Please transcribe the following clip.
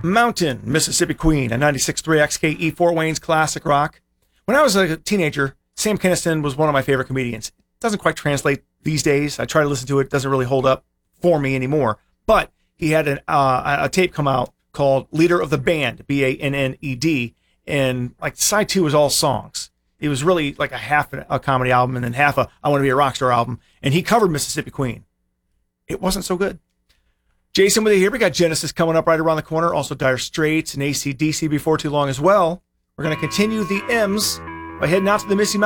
Mountain, Mississippi Queen, a 96.3 XKE Fort Wayne's classic rock. When I was a teenager, Sam Kinison was one of my favorite comedians. It doesn't quite translate these days. I try to listen to it. It doesn't really hold up for me anymore. But he had a tape come out called Leader of the Band, Banned, and like side 2 was all songs. It was really like a half a comedy album and then half a I Want to Be a Rockstar album. And he covered Mississippi Queen. It wasn't so good. Jason with you here. We got Genesis coming up right around the corner. Also Dire Straits and AC/DC before too long as well. We're going to continue the M's by heading out to the Missy